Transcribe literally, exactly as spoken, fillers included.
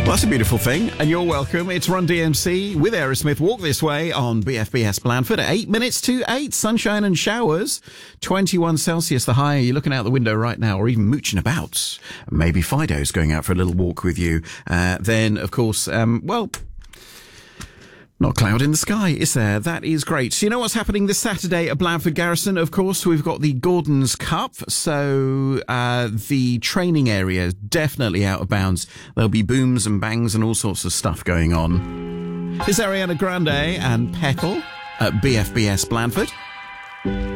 Well, that's a beautiful thing, and you're welcome. It's Run D M C with Aerosmith. Walk This Way on B F B S Blandford at eight minutes to eight. Sunshine and showers, twenty-one Celsius the high. You're looking out the window right now, or even mooching about. Maybe Fido's going out for a little walk with you. Uh, then, of course, um, well... not a cloud in the sky, is there? That is great. So you know what's happening this Saturday at Blandford Garrison? Of course, we've got the Gordon's Cup. So uh, the training area is definitely out of bounds. There'll be booms and bangs and all sorts of stuff going on. Here's Ariana Grande and Petal at B F B S Blandford.